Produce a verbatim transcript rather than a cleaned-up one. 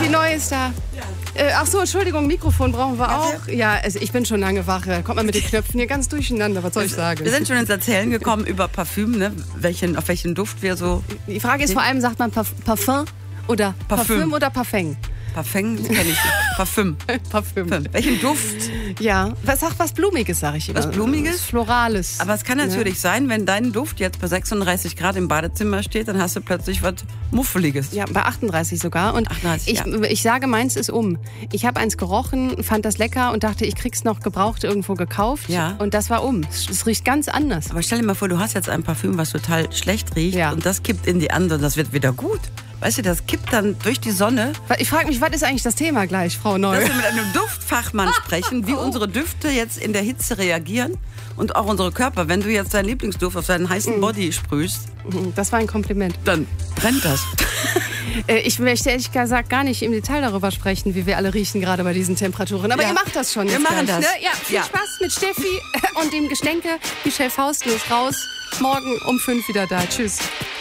Die neue ist da. Ja. Äh, ach so, Entschuldigung, Mikrofon brauchen wir auch. Ja, also ich bin schon lange wach. Kommt man mit den Knöpfen hier ganz durcheinander. Was soll ich sagen? Wir sind schon ins Erzählen gekommen über Parfüm, ne? Welchen, auf welchen Duft wir so... Die Frage ist vor allem, sagt man Parf Parfum oder Parfüm, Parfüm oder Parfum? Parfum, das kenne ich nicht. Parfüm. Parfüm. Parfüm. Welchen Duft? Ja, was sagt was Blumiges, sag ich immer. Was Blumiges? Florales. Aber es kann natürlich ja. sein, wenn dein Duft jetzt bei sechsunddreißig Grad im Badezimmer steht, dann hast du plötzlich was Muffeliges. Ja, bei achtunddreißig sogar. Und achtunddreißig, ich, ja. ich sage, meins ist um. Ich habe eins gerochen, fand das lecker und dachte, ich krieg's noch gebraucht irgendwo gekauft. Ja. Und das war um. Es riecht ganz anders. Aber stell dir mal vor, du hast jetzt ein Parfüm, was total schlecht riecht ja. und das kippt in die andere, das wird wieder gut. Weißt du, das kippt dann durch die Sonne. Ich frage mich, was ist eigentlich das Thema gleich, Frau Neu? Dass wir mit einem Duftfachmann sprechen, wie unsere Düfte jetzt in der Hitze reagieren und auch unsere Körper. Wenn du jetzt deinen Lieblingsduft auf deinen heißen Body sprühst. Das war ein Kompliment. Dann brennt das. Ich möchte ehrlich gesagt gar nicht im Detail darüber sprechen, wie wir alle riechen, gerade bei diesen Temperaturen. Aber ja. ihr macht das schon. Wir machen gleich, das. Ne? Ja, viel ja. Spaß mit Steffi und dem Geschenke. Michelle Faustlos raus. Morgen um fünf wieder da. Tschüss.